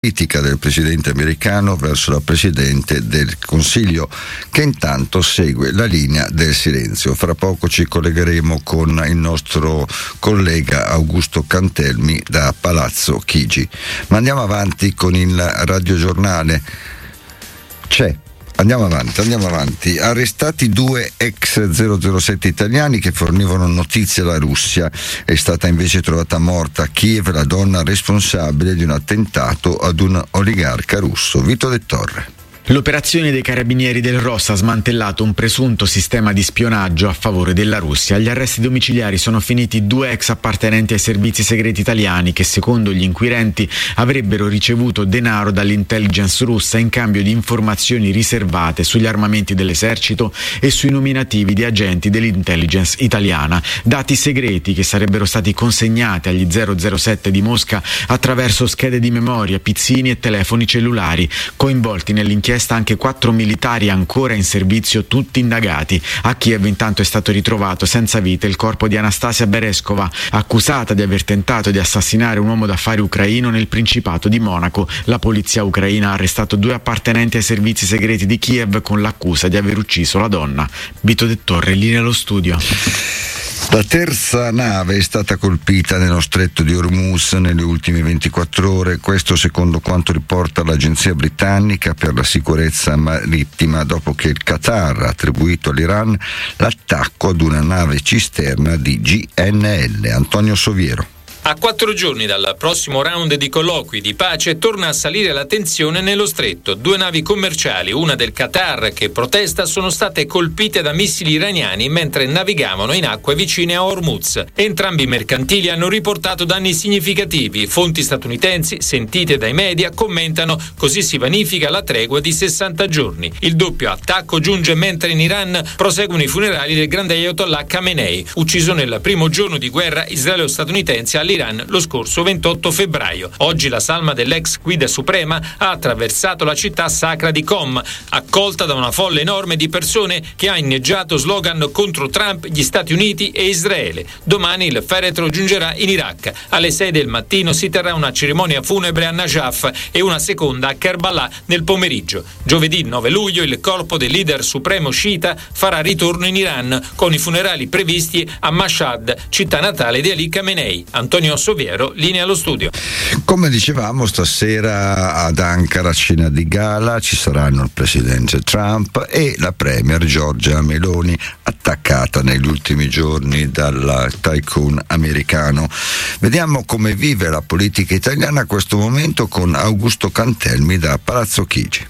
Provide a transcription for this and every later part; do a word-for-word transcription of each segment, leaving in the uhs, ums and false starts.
politica del presidente americano verso la presidente del Consiglio, che intanto segue la linea del silenzio. Fra poco ci collegheremo con il nostro collega Augusto Cantelmi da Palazzo Chigi. Ma andiamo avanti con il radiogiornale. C'è Andiamo avanti, andiamo avanti. Arrestati due ex zero zero sette italiani che fornivano notizie alla Russia. È stata invece trovata morta a Kiev la donna responsabile di un attentato ad un oligarca russo. Vito De Torre. L'operazione dei carabinieri del Ross ha smantellato un presunto sistema di spionaggio a favore della Russia. Agli arresti domiciliari sono finiti due ex appartenenti ai servizi segreti italiani che, secondo gli inquirenti, avrebbero ricevuto denaro dall'intelligence russa in cambio di informazioni riservate sugli armamenti dell'esercito e sui nominativi di agenti dell'intelligence italiana. Dati segreti che sarebbero stati consegnati agli zero zero sette di Mosca attraverso schede di memoria, pizzini e telefoni cellulari. Coinvolti nell'inchiesta anche quattro militari ancora in servizio, tutti indagati. A Kiev intanto è stato ritrovato senza vita il corpo di Anastasia Bereskova, accusata di aver tentato di assassinare un uomo d'affari ucraino nel Principato di Monaco. La polizia ucraina ha arrestato due appartenenti ai servizi segreti di Kiev con l'accusa di aver ucciso la donna. Vito De Torre, lì nello studio. La terza nave è stata colpita nello stretto di Hormuz nelle ultime ventiquattro ore, questo secondo quanto riporta l'agenzia britannica per la sicurezza marittima, dopo che il Qatar ha attribuito all'Iran l'attacco ad una nave cisterna di G N L. Antonio Soviero. A quattro giorni dal prossimo round di colloqui di pace torna a salire la tensione nello stretto. Due navi commerciali, una del Qatar che protesta, sono state colpite da missili iraniani mentre navigavano in acque vicine a Hormuz. Entrambi i mercantili hanno riportato danni significativi. Fonti statunitensi, sentite dai media, commentano: così si vanifica la tregua di sessanta giorni. Il doppio attacco giunge mentre in Iran proseguono i funerali del grande Ayatollah Khamenei, ucciso nel primo giorno di guerra israelo-statunitense all'Iran lo scorso ventotto febbraio. Oggi la salma dell'ex guida suprema ha attraversato la città sacra di Qom, accolta da una folla enorme di persone che ha inneggiato slogan contro Trump, gli Stati Uniti e Israele. Domani il feretro giungerà in Iraq. Alle sei del mattino si terrà una cerimonia funebre a Najaf e una seconda a Kerbala nel pomeriggio. Giovedì nove luglio il corpo del leader supremo sciita farà ritorno in Iran con i funerali previsti a Mashhad, città natale di Ali Khamenei. Antonio Soviero, linea allo studio. Come dicevamo, stasera ad Ankara, cena di gala, ci saranno il presidente Trump e la premier Giorgia Meloni, attaccata negli ultimi giorni dal tycoon americano. Vediamo come vive la politica italiana a questo momento con Augusto Cantelmi da Palazzo Chigi.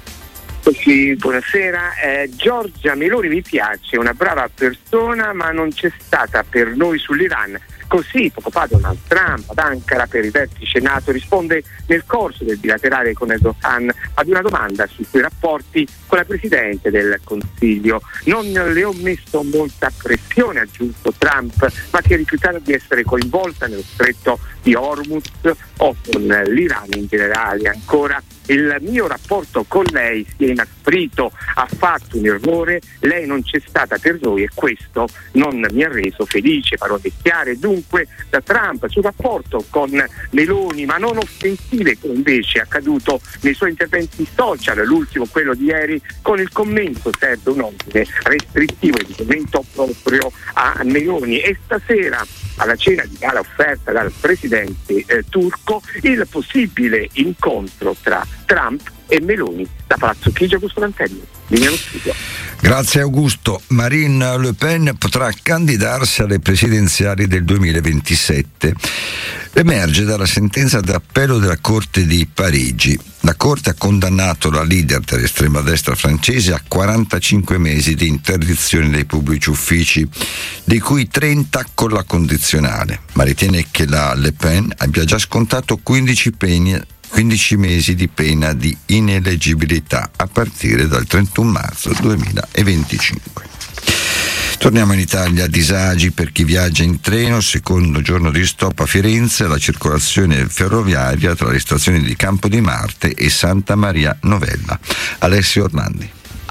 Sì, buonasera. Eh, Giorgia Meloni mi piace, una brava persona, ma non c'è stata per noi sull'Iran. Così poco fa Donald Trump ad Ankara per il vertice NATO risponde nel corso del bilaterale con Erdogan ad una domanda sui suoi rapporti con la Presidente del Consiglio. Non le ho messo molta pressione, ha aggiunto Trump, ma che ha rifiutato di essere coinvolta nello stretto di Hormuz o con l'Iran in generale. Ancora, il mio rapporto con lei si è inasprito, ha fatto un errore, lei non c'è stata per noi e questo non mi ha reso felice. Parole chiare dunque da Trump sul rapporto con Meloni, ma non offensive, come invece è accaduto nei suoi interventi social, l'ultimo quello di ieri con il commento serve un ordine restrittivo e riferimento proprio a Meloni, e stasera alla cena di gala offerta dal presidente eh, turco il possibile incontro tra Trump e Meloni. Da Palazzo Chigi, Augusto Cantelmi, linea allo studio. Grazie Augusto. Marine Le Pen potrà candidarsi alle presidenziali del duemilaventisette. Emerge dalla sentenza d'appello della Corte di Parigi. La Corte ha condannato la leader dell'estrema destra francese a quarantacinque mesi di interdizione dai pubblici uffici, di cui trenta con la condizionale, ma ritiene che la Le Pen abbia già scontato quindici pene quindici mesi di pena di ineleggibilità a partire dal trentuno marzo duemilaventicinque. Torniamo in Italia. Disagi per chi viaggia in treno. Secondo giorno di stop a Firenze, la circolazione ferroviaria tra le stazioni di Campo di Marte e Santa Maria Novella. Alessio Orlandi.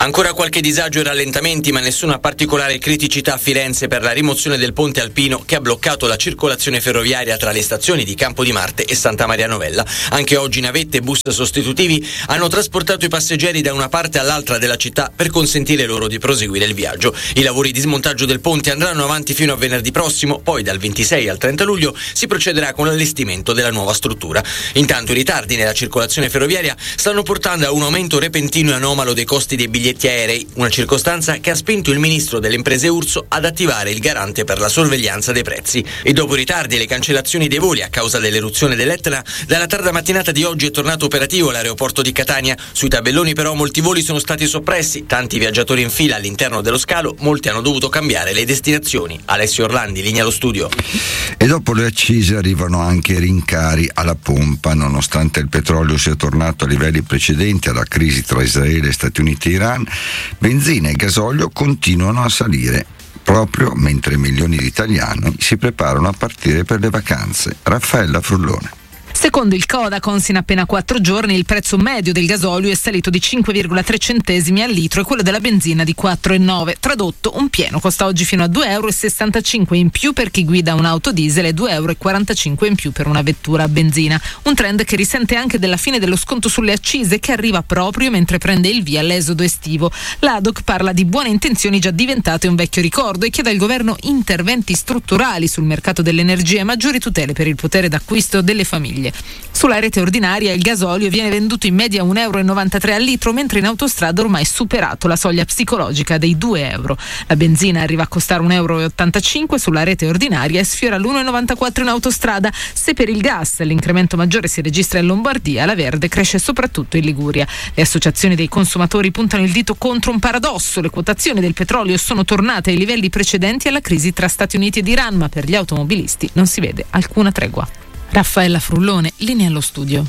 Ancora qualche disagio e rallentamenti, ma nessuna particolare criticità a Firenze per la rimozione del ponte alpino che ha bloccato la circolazione ferroviaria tra le stazioni di Campo di Marte e Santa Maria Novella. Anche oggi navette e bus sostitutivi hanno trasportato i passeggeri da una parte all'altra della città per consentire loro di proseguire il viaggio. I lavori di smontaggio del ponte andranno avanti fino a venerdì prossimo, poi dal ventisei al trenta luglio si procederà con l'allestimento della nuova struttura. Intanto i ritardi nella circolazione ferroviaria stanno portando a un aumento repentino e anomalo dei costi dei biglietti aerei, una circostanza che ha spinto il ministro delle imprese Urso ad attivare il garante per la sorveglianza dei prezzi. E dopo i ritardi e le cancellazioni dei voli a causa dell'eruzione dell'Etna, dalla tarda mattinata di oggi è tornato operativo l'aeroporto di Catania. Sui tabelloni però molti voli sono stati soppressi, tanti viaggiatori in fila all'interno dello scalo, molti hanno dovuto cambiare le destinazioni. Alessio Orlandi, linea allo studio. E dopo le accise arrivano anche rincari alla pompa, nonostante il petrolio sia tornato a livelli precedenti alla crisi tra Israele, Stati Uniti e Iran. Benzina e gasolio continuano a salire, proprio mentre milioni di italiani si preparano a partire per le vacanze. Raffaella Frullone. Secondo il Codacons, in appena quattro giorni il prezzo medio del gasolio è salito di cinque virgola tre centesimi al litro e quello della benzina di quattro virgola nove. Tradotto, un pieno costa oggi fino a due virgola sessantacinque euro in più per chi guida un'auto diesel e due virgola quarantacinque euro in più per una vettura a benzina. Un trend che risente anche della fine dello sconto sulle accise, che arriva proprio mentre prende il via l'esodo estivo. L'A D O C parla di buone intenzioni già diventate un vecchio ricordo e chiede al governo interventi strutturali sul mercato dell'energia e maggiori tutele per il potere d'acquisto delle famiglie. Sulla rete ordinaria il gasolio viene venduto in media un virgola novantatré euro al litro, mentre in autostrada ormai superato la soglia psicologica dei due euro. La benzina arriva a costare un virgola ottantacinque euro sulla rete ordinaria e sfiora l'uno virgola novantaquattro in autostrada. Se per il gas l'incremento maggiore si registra in Lombardia, la verde cresce soprattutto in Liguria. Le associazioni dei consumatori puntano il dito contro un paradosso: le quotazioni del petrolio sono tornate ai livelli precedenti alla crisi tra Stati Uniti ed Iran, ma per gli automobilisti non si vede alcuna tregua. Raffaella Frullone, linea allo studio.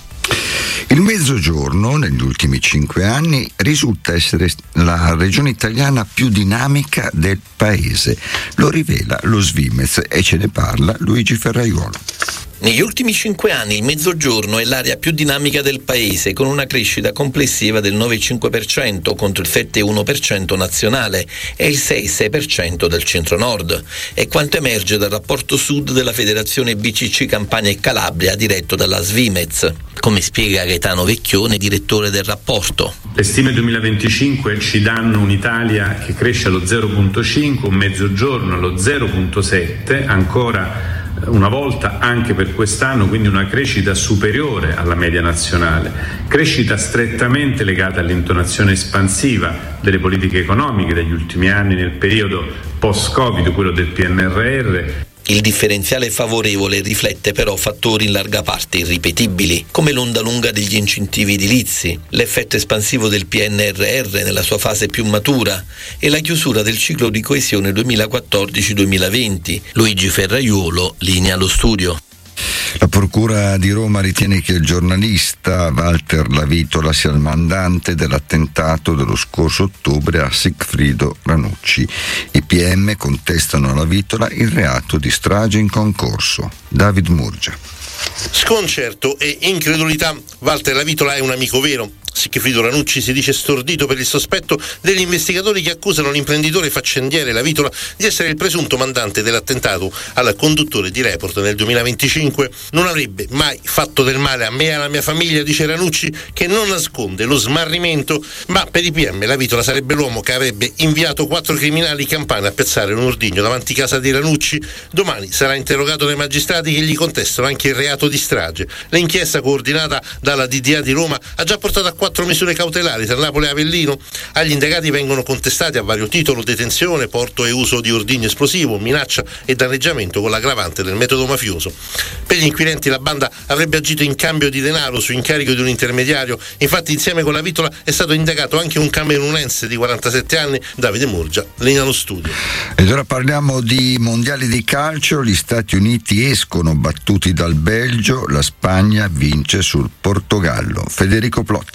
Il Mezzogiorno negli ultimi cinque anni risulta essere la regione italiana più dinamica del paese. Lo rivela lo Svimez e ce ne parla Luigi Ferraiuolo. Negli ultimi cinque anni il Mezzogiorno è l'area più dinamica del paese, con una crescita complessiva del nove virgola cinque per cento contro il sette virgola uno per cento nazionale e il sei virgola sei per cento del centro-nord. È quanto emerge dal rapporto sud della Federazione B C C Campania e Calabria, diretto dalla Svimez, come spiega Gaetano Vecchione, direttore del rapporto. Le stime duemilaventicinque ci danno un'Italia che cresce allo zero virgola cinque, un Mezzogiorno allo zero virgola sette, ancora una volta anche per quest'anno, quindi una crescita superiore alla media nazionale, crescita strettamente legata all'intonazione espansiva delle politiche economiche degli ultimi anni nel periodo post-Covid, quello del P N R R. Il differenziale favorevole riflette però fattori in larga parte irripetibili, come l'onda lunga degli incentivi edilizi, l'effetto espansivo del P N R R nella sua fase più matura e la chiusura del ciclo di coesione duemilaquattordici duemilaventi. Luigi Ferraiuolo, linea allo studio. La Procura di Roma ritiene che il giornalista Walter Lavitola sia il mandante dell'attentato dello scorso ottobre a Sigfrido Ranucci. I P M contestano a Lavitola il reato di strage in concorso. David Murgia. Sconcerto e incredulità. Walter Lavitola è un amico vero. Sigfrido Ranucci si dice stordito per il sospetto degli investigatori che accusano l'imprenditore faccendiere Lavitola di essere il presunto mandante dell'attentato al conduttore di Report nel duemilaventicinque. Non avrebbe mai fatto del male a me e alla mia famiglia, dice Ranucci, che non nasconde lo smarrimento, ma per i P M Lavitola sarebbe l'uomo che avrebbe inviato quattro criminali campani a piazzare un ordigno davanti casa di Ranucci. Domani sarà interrogato dai magistrati che gli contestano anche il reato di strage. L'inchiesta, coordinata dalla D D A di Roma, ha già portato a quattro misure cautelari tra Napoli e Avellino. Agli indagati vengono contestati a vario titolo detenzione, porto e uso di ordigno esplosivo, minaccia e danneggiamento con l'aggravante del metodo mafioso. Per gli inquirenti la banda avrebbe agito in cambio di denaro su incarico di un intermediario. Infatti insieme con Lavitola è stato indagato anche un camerunense di quarantasette anni, Davide Murgia, linea allo studio. Ed ora parliamo di mondiali di calcio. Gli Stati Uniti escono battuti dal Belgio, la Spagna vince sul Portogallo. Federico Plotti.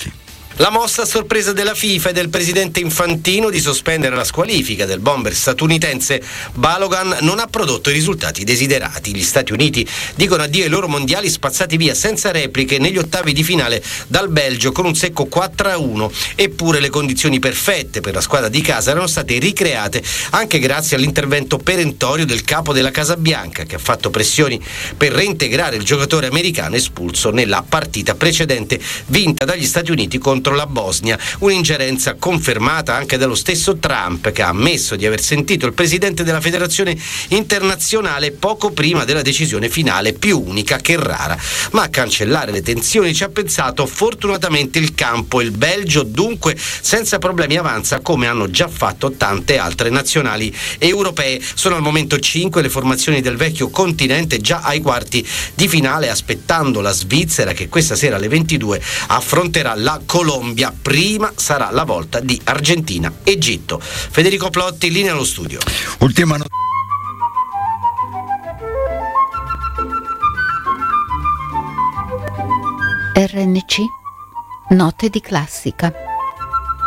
La mossa a sorpresa della FIFA e del presidente Infantino di sospendere la squalifica del bomber statunitense Balogan non ha prodotto i risultati desiderati. Gli Stati Uniti dicono addio ai loro mondiali spazzati via senza repliche negli ottavi di finale dal Belgio con un secco quattro a uno. Eppure le condizioni perfette per la squadra di casa erano state ricreate anche grazie all'intervento perentorio del capo della Casa Bianca, che ha fatto pressioni per reintegrare il giocatore americano espulso nella partita precedente vinta dagli Stati Uniti contro la Bosnia, un'ingerenza confermata anche dallo stesso Trump, che ha ammesso di aver sentito il presidente della federazione internazionale poco prima della decisione finale, più unica che rara. Ma a cancellare le tensioni ci ha pensato fortunatamente il campo. Il Belgio dunque senza problemi avanza, come hanno già fatto tante altre nazionali europee. Sono al momento cinque le formazioni del vecchio continente già ai quarti di finale, aspettando la Svizzera che questa sera alle ventidue affronterà la Colombia. Prima sarà la volta di Argentina-Egitto. Federico Plotti, in linea allo studio. Ultima no- R N C, note di classica.